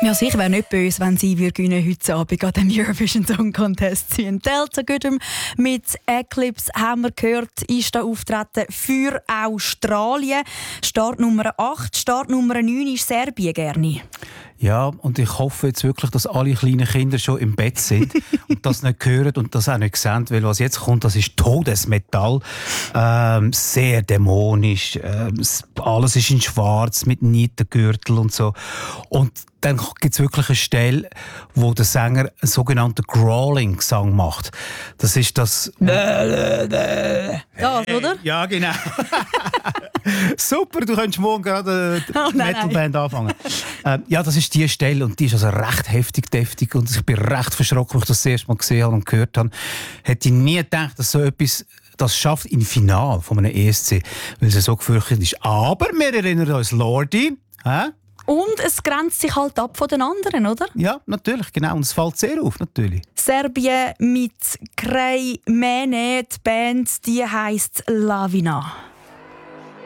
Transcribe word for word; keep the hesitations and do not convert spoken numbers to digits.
Ja, sicher wäre nicht böse, wenn sie wir gewinnen heute Abend an dem Eurovision Song Contest ziehen. Delta Goodham mit Eclipse haben wir gehört, ist da auftreten für Australien. Startnummer acht, Startnummer neun ist Serbien, gerne. Ja, und ich hoffe jetzt wirklich, dass alle kleinen Kinder schon im Bett sind und das nicht hören und das auch nicht sehen, weil was jetzt kommt, das ist Todesmetall. Ähm, sehr dämonisch, ähm, alles ist in schwarz mit Nietengürtel und so. Und dann gibt es wirklich eine Stelle, wo der Sänger einen sogenannten Growling-Gesang macht. Das ist das... Das, oder? Ja, genau. Super, du könntest morgen gerade die Oh, nein, Metalband anfangen. Ähm, ja, das ist die Stelle und die ist also recht heftig, deftig und ich bin recht verschrocken, als ich das, das erste Mal gesehen habe und gehört habe. Hätte ich nie gedacht, dass so etwas das schafft im Finale von einem E S C, weil es so gefürchtet ist. Aber wir erinnern uns, Lordi, hä? Und es grenzt sich halt ab von den anderen, oder? Ja, natürlich, genau. Und es fällt sehr auf, natürlich. Serbien mit Kraj Mene, die Band, die heisst Lavina.